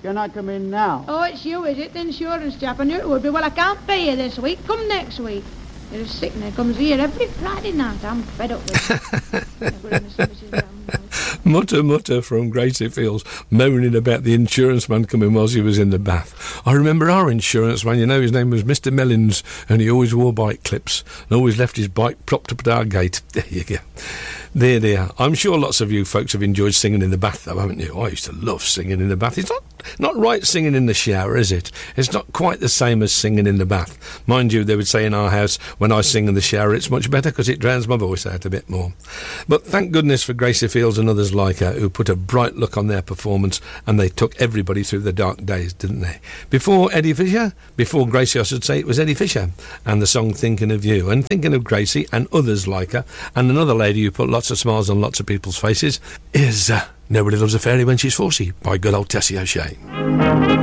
Can I come in now? Oh, it's you, is it? The insurance chap. I knew it would be. Well, I can't pay you this week. Come next week. There's a sickener comes here every Friday night. I'm fed up with it. Mutter, mutter from Gracie Fields, moaning about the insurance man coming while she was in the bath. I remember our insurance man, you know, his name was Mr. Mellins, and he always wore bike clips and always left his bike propped up at our gate. There you go. There, dear. I'm sure lots of you folks have enjoyed singing in the bath, though, haven't you? I used to love singing in the bath. It's not right singing in the shower, is it? It's not quite the same as singing in the bath. Mind you, they would say in our house, when I sing in the shower, it's much better because it drowns my voice out a bit more. But thank goodness for Gracie Fields and others like her who put a bright look on their performance, and they took everybody through the dark days, didn't they? Before Gracie, I should say, it was Eddie Fisher and the song Thinking of You. And thinking of Gracie and others like her, and another lady who put lots of smiles on lots of people's faces is Nobody Loves a Fairy When She's 40 by good old Tessie O'Shea.